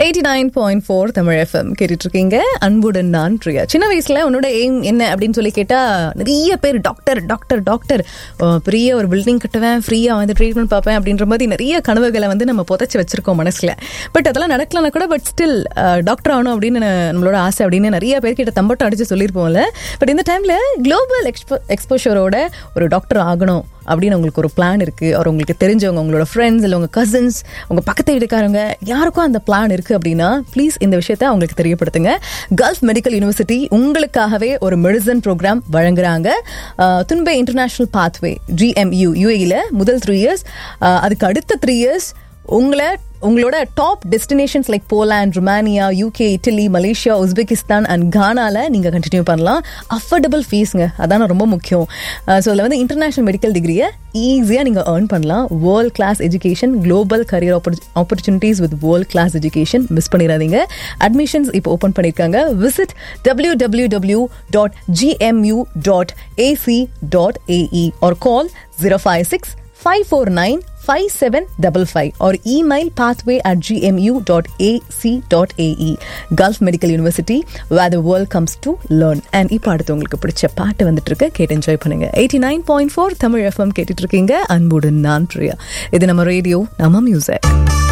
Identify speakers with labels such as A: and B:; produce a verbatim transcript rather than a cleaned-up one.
A: Eighty nine point four Tamil FM கேட்டுட்டு இருக்கீங்க. அன்புடன் நான் பிரியா. சின்ன வயசுல உன்னோட எய்ம் என்ன அப்படின்னு சொல்லி கேட்டா நிறைய பேர் டாக்டர் டாக்டர் டாக்டர் பெரிய ஒரு பில்டிங் கட்டுவேன், ஃப்ரீயா வந்து ட்ரீட்மெண்ட் பார்ப்பேன் அப்படின்ற மாதிரி நிறைய கனவுகளை வந்து நம்ம புதைச்சி வச்சிருக்கோம் மனசுல. பட் அதெல்லாம் நடக்கலன்னா கூட பட் ஸ்டில் டாக்டர் ஆகணும் அப்படின்னு நம்மளோட ஆசை அப்படின்னு நிறைய பேர்கிட்ட தம்பட்டம் அடிச்சு சொல்லியிருப்போம்ல. பட் இந்த டைம்ல குளோபல் எக்ஸ்போ எக்ஸ்போஷரோட ஒரு டாக்டர் ஆகணும் அப்படின்னு உங்களுக்கு ஒரு பிளான் இருக்கு, அவர் உங்களுக்கு தெரிஞ்சவங்க, உங்களோட ஃப்ரெண்ட்ஸ் இல்லை உங்க கசின்ஸ், உங்க பக்கத்து வீட்டுக்காரங்க யாருக்கும் அந்த பிளான் இருக்கு அப்படின்னா ப்ளீஸ் இந்த விஷயத்த அவங்களுக்கு தெரியப்படுத்துங்க. கல்ஃப் மெடிக்கல் யூனிவர்சிட்டி உங்களுக்காகவே ஒரு மெடிசன் ப்ரோக்ராம் வழங்குறாங்க. துன்பே இன்டர்நேஷனல் பாத்வே ஜிஎம்யூ யூஏஇல முதல் த்ரீ இயர்ஸ், அதுக்கு அடுத்த த்ரீ இயர்ஸ் உங்களை உங்களோட top destinations like Poland, Romania, UK, idli, Malaysia, Uzbekistan and கானால நீங்க கண்டினியூ பண்ணலாம். அஃபோர்டபுள் ஃபீஸ்ங்க, அதான ரொம்ப முக்கியம். ஸோ அதில் வந்து இன்டர்நேஷனல் மெடிக்கல் டிகிரியை ஈஸியாக நீங்கள் ஏர்ன் பண்ணலாம். World class education, global career opportunities with world class education miss பண்ணிடாதீங்க. அட்மிஷன்ஸ் இப்போ ஓப்பன் பண்ணியிருக்காங்க. Visit W W W dot GMU dot AC dot AE R call zero five six five four nine five seven five five or email pathway at g m u dot a c dot a e. Gulf Medical University, where the world comes to learn. And இப்போ அடுத்து உங்களுக்கு பிடிச்ச பாட்டு வந்துட்டு இருக்கு, கேட்டு enjoy பண்ணுங்க. Eighty nine point four Tamil FM கேட்டுட்டு இருக்கீங்க. அன்புடன் நான் பிரியா. இது நம்ம ரேடியோ, நம்ம மியூசிக்.